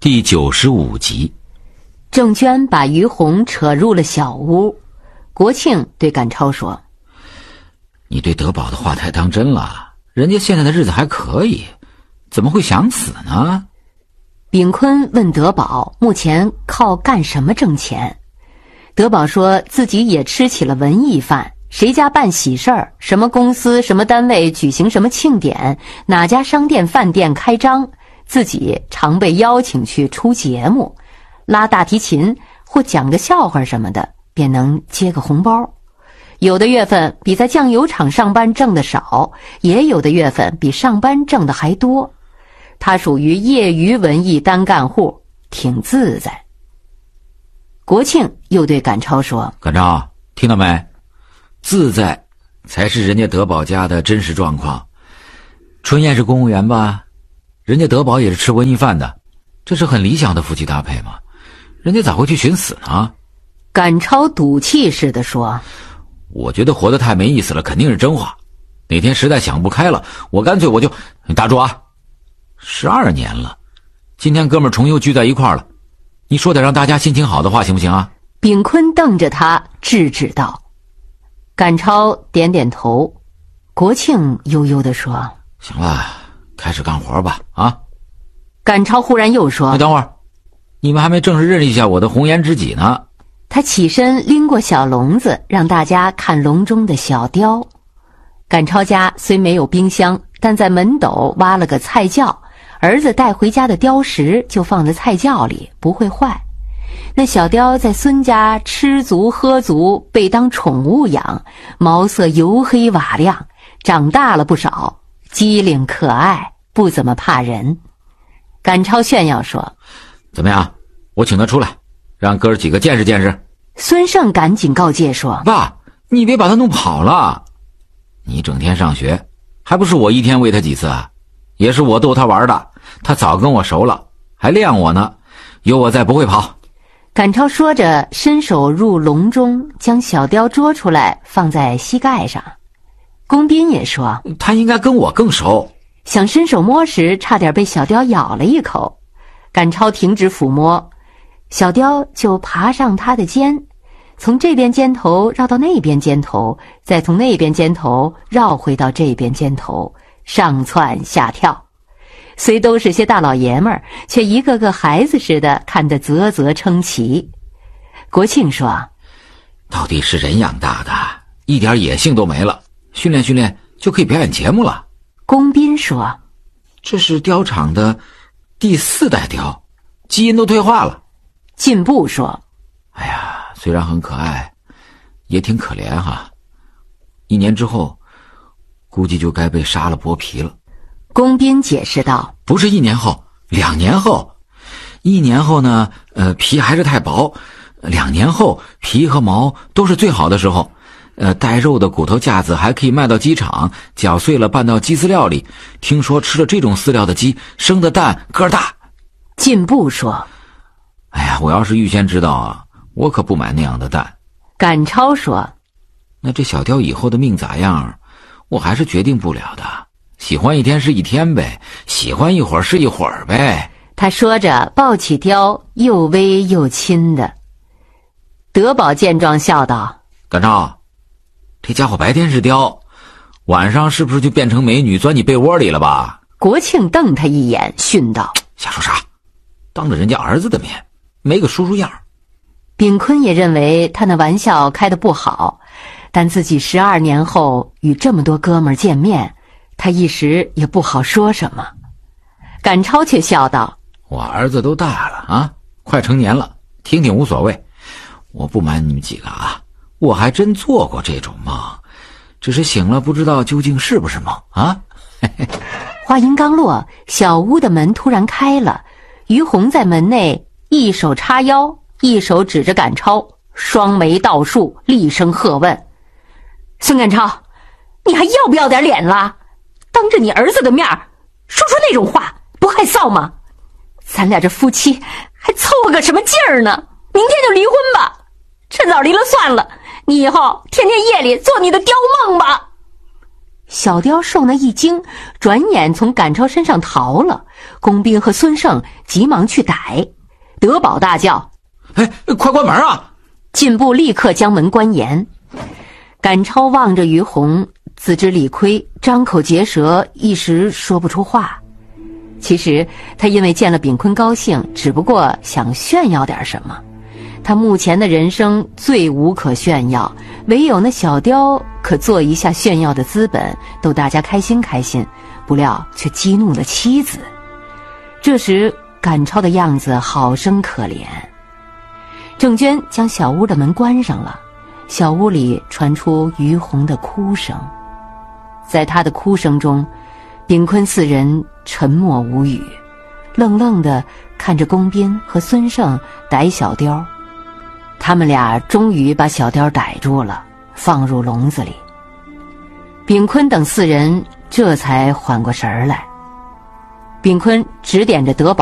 第95集。 郑娟把于红扯入了小屋，国庆对赶超说： 你对德宝的话太当真了，人家现在的日子还可以，怎么会想死呢？ 炳坤问德宝目前靠干什么挣钱，德宝说自己也吃起了文艺饭，谁家办喜事儿，什么公司什么单位举行什么庆典，哪家商店饭店开张，自己常被邀请去出节目，拉大提琴或讲个笑话什么的，便能接个红包。有的月份比在酱油厂上班挣的少，也有的月份比上班挣的还多。他属于业余文艺单干户，挺自在。国庆又对赶超说： 赶超，听到没？自在才是人家德宝家的真实状况。春燕是公务员吧，人家德宝也是吃文艺饭的，这是很理想的夫妻搭配嘛，人家咋会去寻死呢？ 赶超赌气似的说： 我觉得活得太没意思了，肯定是真话。哪天实在想不开了，我干脆就……打住啊！12年了，今天哥们儿重又聚在一块儿了，你说点让大家心情好的话行不行啊？ 炳坤瞪着他制止道。赶超点点头，国庆悠悠地说： 行了，开始干活吧啊！ 赶超忽然又说： 等会儿，你们还没正式认识一下我的红颜知己呢。 他起身拎过小笼子，让大家看笼中的小雕。赶超家虽没有冰箱，但在门斗挖了个菜窖，儿子带回家的雕石就放在菜窖里，不会坏。那小雕在孙家吃足喝足，被当宠物养，毛色黝黑瓦亮，长大了不少，机灵可爱，不怎么怕人。赶超炫耀说： 怎么样，我请他出来，让哥儿几个见识见识。 孙胜赶紧告诫说： 爸，你别把他弄跑了，你整天上学，还不是我一天喂他几次啊？也是我逗他玩的，他早跟我熟了，还晾我呢，有我在不会跑。 赶超说着伸手入笼中，将小雕捉出来放在膝盖上。龚斌也说： 他应该跟我更熟。 想伸手摸时，差点被小雕咬了一口。赶超停止抚摸，小雕就爬上他的肩，从这边肩头绕到那边肩头，再从那边肩头绕回到这边肩头，上蹿下跳。虽都是些大老爷们儿，却一个个孩子似的，看得啧啧称奇。国庆说： 到底是人养大的，一点野性都没了，训练训练就可以表演节目了。 龚斌说： 这是雕厂的第4代雕，基因都退化了。 进步说： 哎呀，虽然很可爱，也挺可怜哈。1年之后，估计就该被杀了剥皮了。 龚斌解释道： 不是1年后，2年后。1年后呢，皮还是太薄，2年后皮和毛都是最好的时候。带肉的骨头架子还可以卖到鸡场，搅碎了拌到鸡饲料里。听说吃了这种饲料的鸡，生的蛋个儿大。 进步说： 哎呀，我要是预先知道啊，我可不买那样的蛋。 赶超说： 那这小雕以后的命咋样，我还是决定不了的。喜欢一天是一天呗，喜欢一会儿是一会儿呗。 他说着抱起雕，又微又亲的。德宝见状笑道： 赶超，这家伙白天是雕，晚上是不是就变成美女钻你被窝里了吧？ 国庆瞪他一眼，训道： 瞎说啥，当着人家儿子的面没个叔叔样。 炳坤也认为他那玩笑开得不好，但自己12年后与这么多哥们儿见面，他一时也不好说什么。赶超却笑道： 我儿子都大了啊，快成年了，听听无所谓。我不瞒你们几个啊，我还真做过这种梦，只是醒了不知道究竟是不是梦啊。 话音刚落，小屋的门突然开了，于红在门内一手叉腰，一手指着赶超，双眉倒竖，厉声喝问：孙赶超，你还要不要点脸了？当着你儿子的面说出那种话，不害臊吗？咱俩这夫妻还凑合个什么劲儿呢？明天就离婚吧，趁早离了算了，你以后天天夜里做你的雕梦吧。 小雕受那一惊，转眼从赶超身上逃了。工兵和孙胜急忙去逮。德宝大叫： 哎，快关门啊！ 进步立刻将门关严。赶超望着于洪，自知理亏，张口结舌，一时说不出话。其实他因为见了炳坤高兴，只不过想炫耀点什么。他目前的人生最无可炫耀，唯有那小雕可做一下炫耀的资本，逗大家开心开心，不料却激怒了妻子。这时赶超的样子好生可怜。郑娟将小屋的门关上了，小屋里传出于洪的哭声。在他的哭声中，炳坤四人沉默无语，愣愣地看着龚斌和孙胜逮小雕。他们俩终于把小雕逮住了，放入笼子里。炳坤等四人这才缓过神儿来。炳坤指点着德宝